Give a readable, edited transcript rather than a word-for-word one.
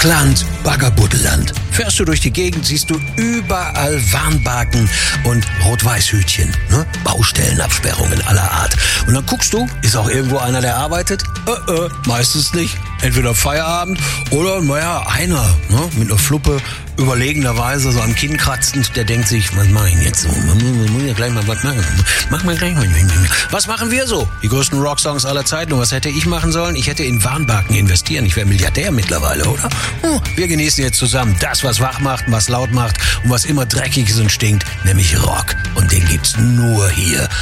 Rockland, Baggerbuddelland. Fährst du durch die Gegend, siehst du überall Warnbarken und Rot-Weiß-Hütchen. Ne? Baustellenabsperrungen aller Art. Und dann guckst du, ist auch irgendwo einer, der arbeitet? Meistens nicht. Entweder Feierabend oder, einer, ne? Mit einer Fluppe, überlegenerweise so am Kinn kratzend, der denkt sich, was mach ich denn jetzt so? Muss ja gleich mal was machen. Mach mal gleich mal. Was machen wir so? Die größten Rocksongs aller Zeiten. Und was hätte ich machen sollen? Ich hätte in Warnbarken investieren. Ich wäre Milliardär mittlerweile, oder? Wir genießen jetzt zusammen das, was wach macht, was laut macht und was immer dreckig ist und stinkt, nämlich Rock. Und den gibt's nur hier